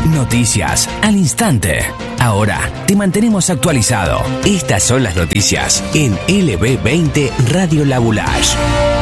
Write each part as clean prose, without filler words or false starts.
Noticias al instante. Ahora te mantenemos actualizado. Estas son las noticias en LB20 Radio La Boulage.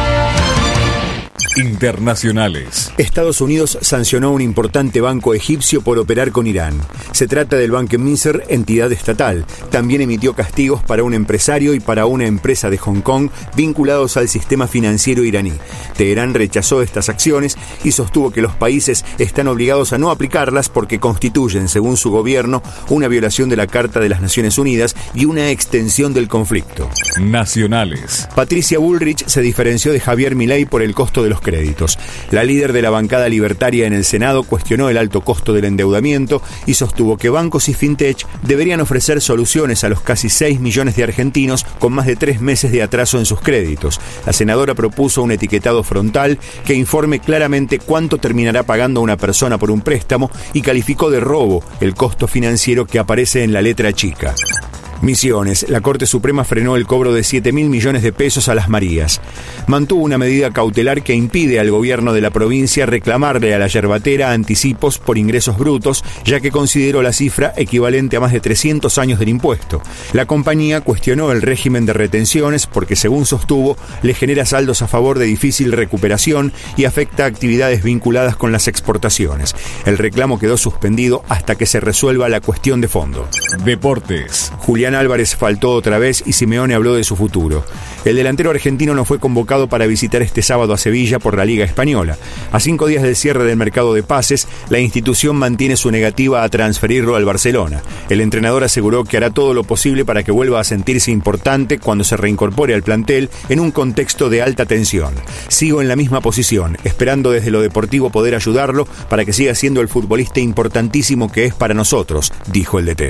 Internacionales. Estados Unidos sancionó a un importante banco egipcio por operar con Irán. Se trata del Banque Misr, entidad estatal. También emitió castigos para un empresario y para una empresa de Hong Kong vinculados al sistema financiero iraní. Teherán rechazó estas acciones y sostuvo que los países están obligados a no aplicarlas porque constituyen, según su gobierno, una violación de la Carta de las Naciones Unidas y una extensión del conflicto. Nacionales. Patricia Bullrich se diferenció de Javier Milei por el costo de los créditos. La líder de la bancada libertaria en el Senado cuestionó el alto costo del endeudamiento y sostuvo que bancos y fintech deberían ofrecer soluciones a los casi 6 millones de argentinos con más de 3 meses de atraso en sus créditos. La senadora propuso un etiquetado frontal que informe claramente cuánto terminará pagando una persona por un préstamo y calificó de robo el costo financiero que aparece en la letra chica. Misiones. La Corte Suprema frenó el cobro de 7.000 millones de pesos a las Marías. Mantuvo una medida cautelar que impide al gobierno de la provincia reclamarle a la yerbatera anticipos por ingresos brutos, ya que consideró la cifra equivalente a más de 300 años del impuesto. La compañía cuestionó el régimen de retenciones porque, según sostuvo, le genera saldos a favor de difícil recuperación y afecta actividades vinculadas con las exportaciones. El reclamo quedó suspendido hasta que se resuelva la cuestión de fondo. Deportes. Julián Álvarez faltó otra vez y Simeone habló de su futuro. El delantero argentino no fue convocado para visitar este sábado a Sevilla por la Liga Española. A 5 días del cierre del mercado de pases, la institución mantiene su negativa a transferirlo al Barcelona. El entrenador aseguró que hará todo lo posible para que vuelva a sentirse importante cuando se reincorpore al plantel en un contexto de alta tensión. Sigo en la misma posición, esperando desde lo deportivo poder ayudarlo para que siga siendo el futbolista importantísimo que es para nosotros, dijo el DT.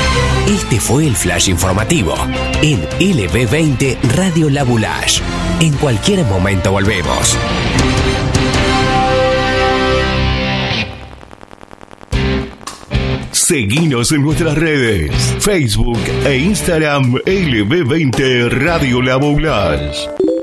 Este fue el flash informativo en LB20 Radio La Boulage. En cualquier momento volvemos. Seguinos en nuestras redes, Facebook e Instagram LB20 Radio La Boulage.